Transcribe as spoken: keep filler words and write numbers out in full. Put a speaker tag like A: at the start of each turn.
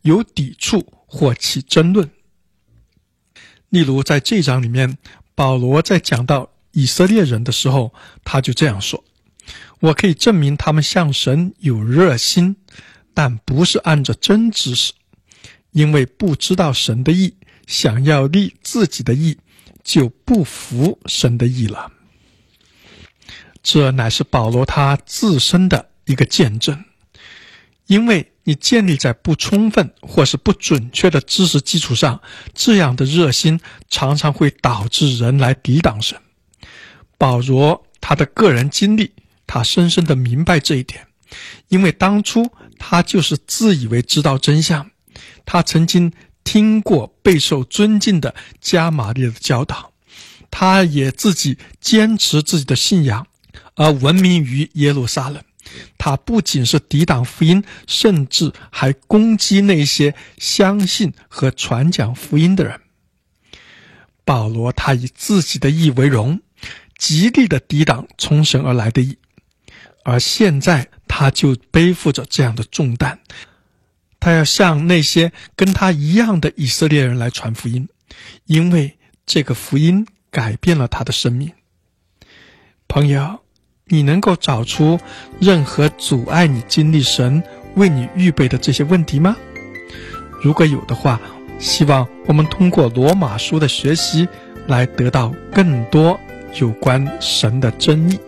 A: 有抵触或起争论。例如在这章里面，保罗在讲到以色列人的时候，他就这样说：我可以证明他们向神有热心，但不是按着真知识，因为不知道神的义，想要立自己的义，就不服神的义了。这乃是保罗他自身的一个见证，因为你建立在不充分或是不准确的知识基础上，这样的热心常常会导致人来抵挡神。保罗他的个人经历，他深深地明白这一点，因为当初他就是自以为知道真相，他曾经听过备受尊敬的加玛列的教导，他也自己坚持自己的信仰，而闻名于耶路撒冷。他不仅是抵挡福音，甚至还攻击那些相信和传讲福音的人。保罗他以自己的义为荣，极力的抵挡从神而来的义，而现在他就背负着这样的重担，他要向那些跟他一样的以色列人来传福音，因为这个福音改变了他的生命。朋友，你能够找出任何阻碍你经历神为你预备的这些问题吗？如果有的话，希望我们通过罗马书的学习来得到更多有关神的真意。